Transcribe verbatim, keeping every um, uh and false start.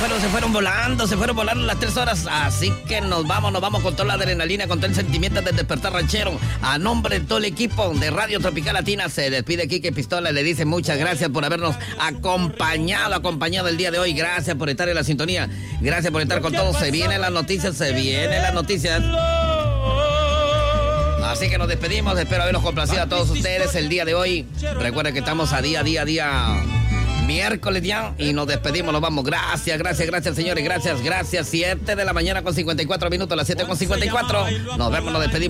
fueron, se fueron volando, se fueron volando las tres horas. Así que nos vamos, nos vamos con toda la adrenalina, con todo el sentimiento del despertar ranchero. A nombre de todo el equipo de Radio Tropical Latina, se despide Quique Pistola. Le dice muchas gracias por habernos acompañado, acompañado el día de hoy. Gracias por estar en la sintonía. Gracias por estar con todos. Se vienen las noticias, se vienen las noticias. Así que nos despedimos. Espero haberlos complacido a todos ustedes el día de hoy. Recuerden que estamos a día, día, día... miércoles ya, y nos despedimos, nos vamos. Gracias, gracias, gracias, señores, gracias, gracias. siete de la mañana con cincuenta y cuatro minutos, las siete con cincuenta y cuatro. Nos vemos, nos despedimos.